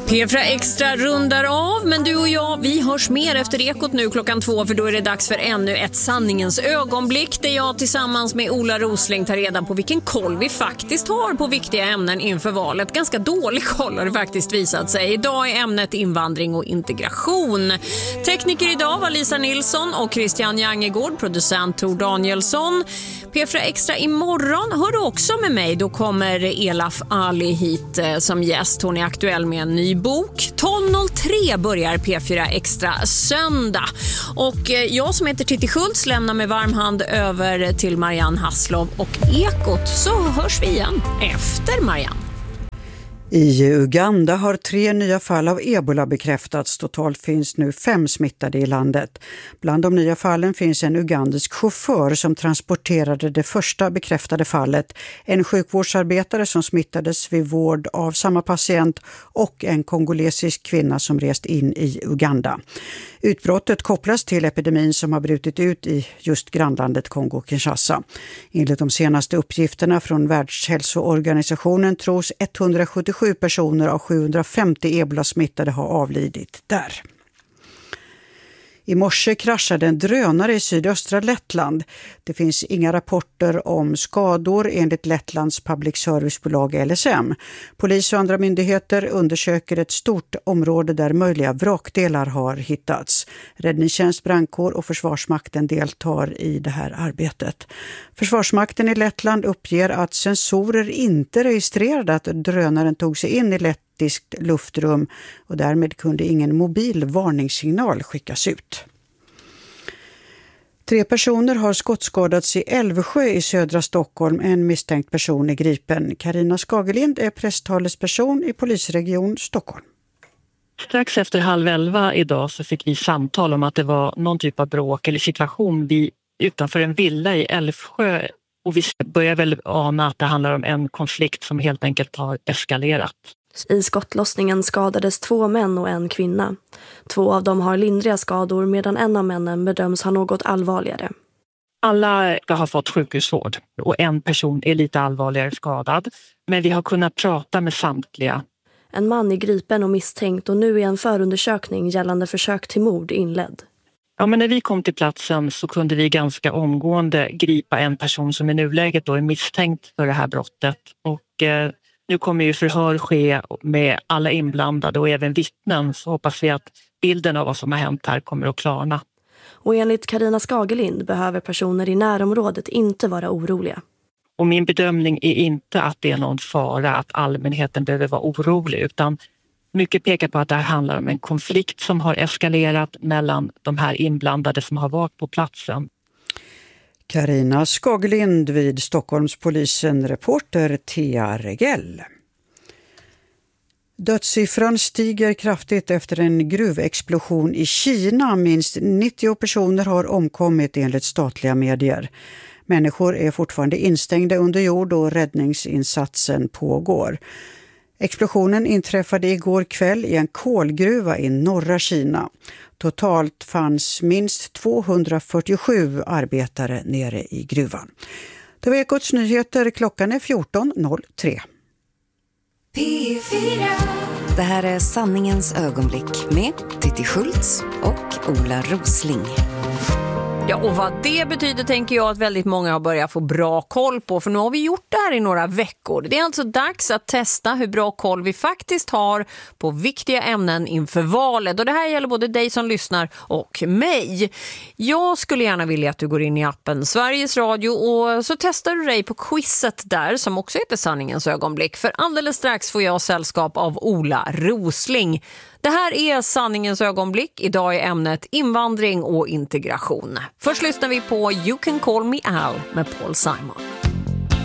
P4 Extra rundar av, men du och jag, vi hörs mer efter Ekot nu 2:00, för då är det dags för ännu ett sanningens ögonblick där jag tillsammans med Ola Rosling tar reda på vilken koll vi faktiskt har på viktiga ämnen inför valet. Ganska dålig koll har det faktiskt visat sig. Idag är ämnet invandring och integration. Tekniker idag var Lisa Nilsson och Christian Jangegård, producent Tor Danielsson. P4 Extra imorgon hör du också med mig. Då kommer Elaf Ali hit som gäst. Hon är aktuell med en ny bok. 12.03 börjar P4 Extra söndag. Och jag som heter Titti Schultz lämnar med varm hand över till Marianne Hasslov och Ekot, så hörs vi igen efter Marianne. I Uganda har 3 nya fall av ebola bekräftats. Totalt finns nu 5 smittade i landet. Bland de nya fallen finns en ugandisk chaufför som transporterade det första bekräftade fallet, en sjukvårdsarbetare som smittades vid vård av samma patient och en kongolesisk kvinna som rest in i Uganda. Utbrottet kopplas till epidemin som har brutit ut i just grannlandet Kongo-Kinshasa. Enligt de senaste uppgifterna från Världshälsoorganisationen tros 177 personer av 750 ebola-smittade har avlidit där. I morse kraschade en drönare i sydöstra Lettland. Det finns inga rapporter om skador enligt Lettlands public servicebolag LSM. Polis och andra myndigheter undersöker ett stort område där möjliga vrakdelar har hittats. Räddningstjänst, brandkår och Försvarsmakten deltar i det här arbetet. Försvarsmakten i Lettland uppger att sensorer inte registrerade att drönaren tog sig in i lettiskt luftrum och därmed kunde ingen mobil varningssignal skickas ut. 3 personer har skottskadats i Älvsjö i södra Stockholm. En misstänkt person är gripen. Carina Skagelind är presstalesperson i polisregion Stockholm. Strax efter 10:30 idag så fick vi samtal om att det var någon typ av bråk eller situation utanför en villa i Älvsjö. Och vi börjar väl ana att det handlar om en konflikt som helt enkelt har eskalerat. I skottlossningen skadades 2 män och en kvinna. 2 av dem har lindriga skador medan en av männen bedöms ha något allvarligare. Alla har fått sjukhusvård och en person är lite allvarligare skadad. Men vi har kunnat prata med samtliga. En man är gripen och misstänkt och nu är en förundersökning gällande försök till mord inledd. Ja, men när vi kom till platsen så kunde vi ganska omgående gripa en person som i nuläget då är misstänkt för det här brottet. Och nu kommer ju förhör ske med alla inblandade och även vittnen, så hoppas vi att bilden av vad som har hänt här kommer att klarna. Och enligt Carina Skagelind behöver personer i närområdet inte vara oroliga. Och min bedömning är inte att det är någon fara att allmänheten behöver vara orolig, utan mycket pekar på att det här handlar om en konflikt som har eskalerat mellan de här inblandade som har varit på platsen. Carina Skagelind vid Stockholmspolisen, reporter Thea Regell. Dödssiffran stiger kraftigt efter en gruvexplosion i Kina. Minst 90 personer har omkommit enligt statliga medier. Människor är fortfarande instängda under jord och räddningsinsatsen pågår. Explosionen inträffade igår kväll i en kolgruva i norra Kina. Totalt fanns minst 247 arbetare nere i gruvan. Det var Ekots nyheter, klockan är 14.03. Det här är sanningens ögonblick med Titti Schultz och Ola Rosling. Ja, och vad det betyder tänker jag att väldigt många har börjat få bra koll på. För nu har vi gjort det här i några veckor. Det är alltså dags att testa hur bra koll vi faktiskt har på viktiga ämnen inför valet. Och det här gäller både dig som lyssnar och mig. Jag skulle gärna vilja att du går in i appen Sveriges Radio och så testar du dig på quizet där som också heter sanningens ögonblick. För alldeles strax får jag sällskap av Ola Rosling. Det här är sanningens ögonblick. Idag är ämnet invandring och integration. Först lyssnar vi på You Can Call Me Al med Paul Simon.